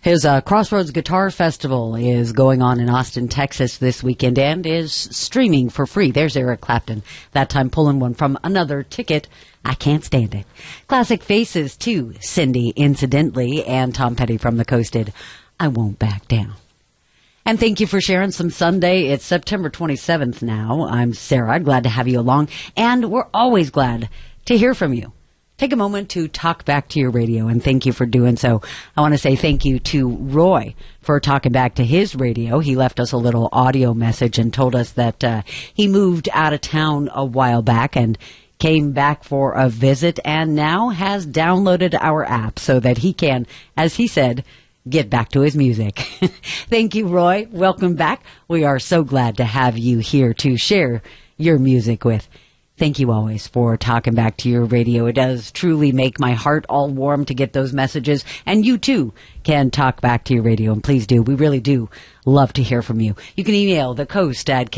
His Crossroads Guitar Festival is going on in Austin, Texas this weekend and is streaming for free. There's Eric Clapton, that time pulling one from another ticket. I can't stand it. Classic Faces, too. Cindy, incidentally, and Tom Petty from the Coast did I Won't Back Down. And thank you for sharing some Sunday. It's September 27th now. I'm Sarah. Glad to have you along. And we're always glad to hear from you. Take a moment to talk back to your radio, and thank you for doing so. I want to say thank you to Roy for talking back to his radio. He left us a little audio message and told us that he moved out of town a while back and came back for a visit and now has downloaded our app so that he can, as he said, get back to his music. Thank you, Roy. Welcome back. We are so glad to have you here to share your music with. Thank you always for talking back to your radio. It does truly make my heart all warm to get those messages. And you, too, can talk back to your radio. And please do. We really do love to hear from you. You can email the Coast at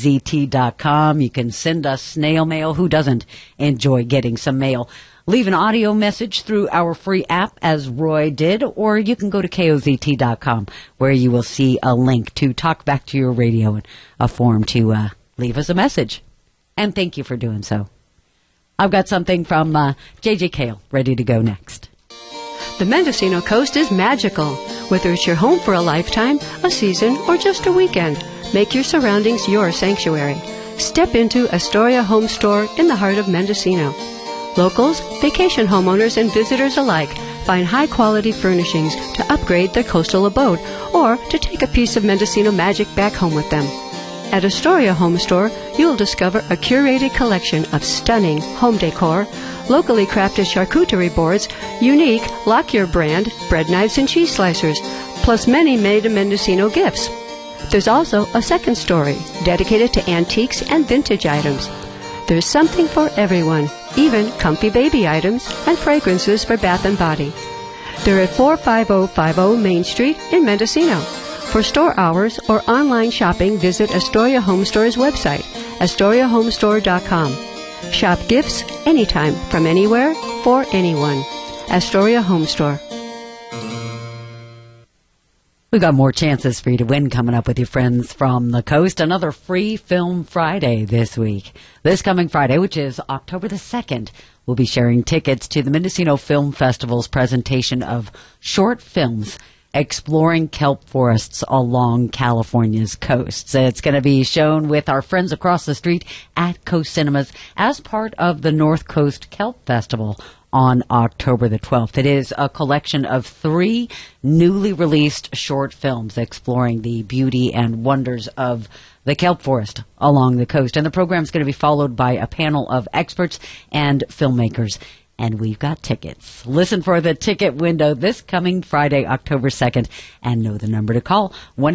KOZT.com. You can send us snail mail. Who doesn't enjoy getting some mail? Leave an audio message through our free app, as Roy did, or you can go to KOZT.com, where you will see a link to talk back to your radio and a form to leave us a message. And thank you for doing so. I've got something from J.J. Cale ready to go next. The Mendocino Coast is magical. Whether it's your home for a lifetime, a season, or just a weekend, make your surroundings your sanctuary. Step into Astoria Home Store in the heart of Mendocino. Locals, vacation homeowners, and visitors alike find high-quality furnishings to upgrade their coastal abode or to take a piece of Mendocino magic back home with them. At Astoria Home Store, you'll discover a curated collection of stunning home decor, locally crafted charcuterie boards, unique Lockyer brand bread knives and cheese slicers, plus many made-in-Mendocino gifts. There's also a second story dedicated to antiques and vintage items. There's something for everyone, even comfy baby items and fragrances for bath and body. They're at 45050 Main Street in Mendocino. For store hours or online shopping, visit Astoria Home Store's website, AstoriaHomestore.com. Shop gifts anytime, from anywhere, for anyone. Astoria Home Store. We've got more chances for you to win coming up with your friends from the coast. Another free Film Friday this week. This coming Friday, which is October the 2nd, we'll be sharing tickets to the Mendocino Film Festival's presentation of short films exploring kelp forests along California's coasts. It's going to be shown with our friends across the street at Coast Cinemas as part of the North Coast Kelp Festival on October the 12th. It is a collection of 3 newly released short films exploring the beauty and wonders of the kelp forest along the coast. And the program is going to be followed by a panel of experts and filmmakers. And we've got tickets. Listen for the ticket window this coming Friday, October 2nd, and know the number to call,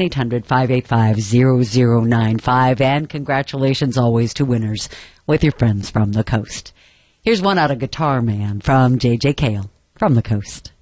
1-800-585-0095. And congratulations always to winners with your friends from the coast. Here's one out of Guitar Man from J.J. Cale from the Coast.